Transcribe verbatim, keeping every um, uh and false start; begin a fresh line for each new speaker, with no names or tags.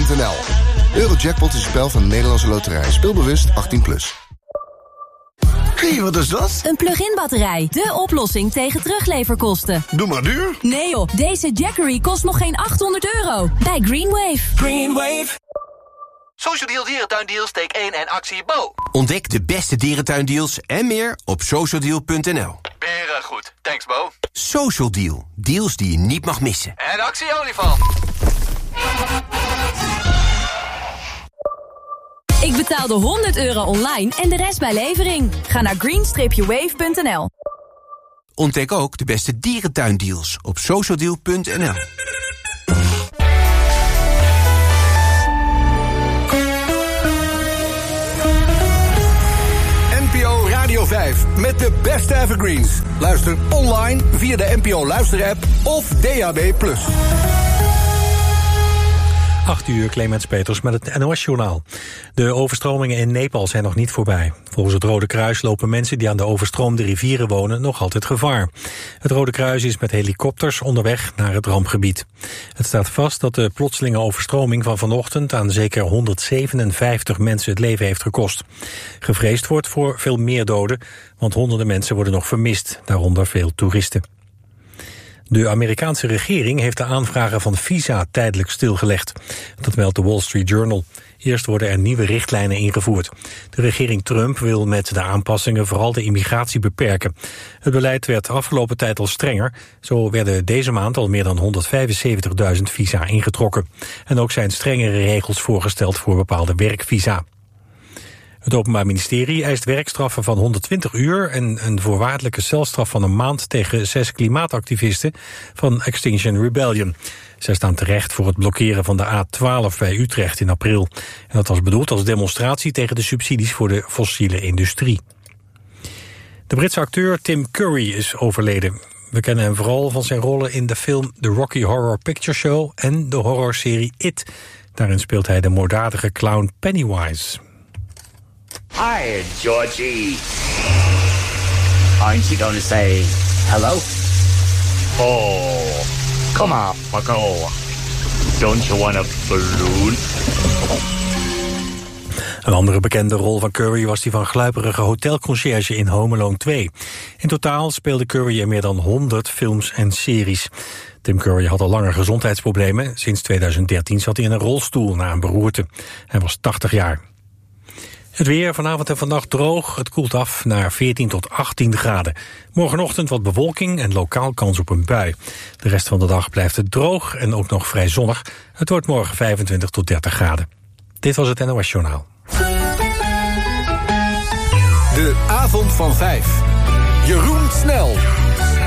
punt n l. Eurojackpot is een spel van de Nederlandse Loterij. Speelbewust achttien plus.
Hé, hey, wat is dat?
Een plug-in batterij. De oplossing tegen terugleverkosten.
Doe maar duur.
Nee joh, deze Jackery kost nog geen achthonderd euro. Bij Greenwave.
Greenwave. Social Deal Dierentuindeals, steek één en actie Bo.
Ontdek de beste dierentuindeals en meer op social deal punt n l.
Beren goed, thanks Bo.
Social Deal, deals die je niet mag missen.
En actie olifant.
Ik betaalde honderd euro online en de rest bij levering. Ga naar green wave punt n l.
Ontdek ook de beste dierentuindeals op social deal punt n l.
N P O Radio vijf met de beste evergreens. Luister online via de N P O Luister-app of D A B plus.
acht uur, Clemens Peters met het N O S-journaal. De overstromingen in Nepal zijn nog niet voorbij. Volgens het Rode Kruis lopen mensen die aan de overstroomde rivieren wonen nog altijd gevaar. Het Rode Kruis is met helikopters onderweg naar het rampgebied. Het staat vast dat de plotselinge overstroming van vanochtend aan zeker honderdzevenenvijftig mensen het leven heeft gekost. Gevreesd wordt voor veel meer doden, want honderden mensen worden nog vermist, daaronder veel toeristen. De Amerikaanse regering heeft de aanvragen van visa tijdelijk stilgelegd. Dat meldt de Wall Street Journal. Eerst worden er nieuwe richtlijnen ingevoerd. De regering Trump wil met de aanpassingen vooral de immigratie beperken. Het beleid werd afgelopen tijd al strenger. Zo werden deze maand al meer dan honderdvijfenzeventigduizend visa ingetrokken. En ook zijn strengere regels voorgesteld voor bepaalde werkvisa. Het Openbaar Ministerie eist werkstraffen van honderdtwintig uur... en een voorwaardelijke celstraf van een maand tegen zes klimaatactivisten van Extinction Rebellion. Zij staan terecht voor het blokkeren van de A twaalf bij Utrecht in april. En dat was bedoeld als demonstratie tegen de subsidies voor de fossiele industrie. De Britse acteur Tim Curry is overleden. We kennen hem vooral van zijn rollen in de film The Rocky Horror Picture Show en de horrorserie It. Daarin speelt hij de moorddadige clown Pennywise.
Hi, Georgie. Aren't you going to say hello? Oh, come on, Marco. Don't you want a balloon?
Een andere bekende rol van Curry was die van gluiperige hotelconcierge in Home Alone twee. In totaal speelde Curry in meer dan honderd films en series. Tim Curry had al langer gezondheidsproblemen. Sinds tweeduizend dertien zat hij in een rolstoel na een beroerte. Hij was tachtig jaar. Het weer vanavond en vannacht droog. Het koelt af naar veertien tot achttien graden. Morgenochtend wat bewolking en lokaal kans op een bui. De rest van de dag blijft het droog en ook nog vrij zonnig. Het wordt morgen vijfentwintig tot dertig graden. Dit was het N O S-journaal.
De avond van vijf. Jeroen Snel.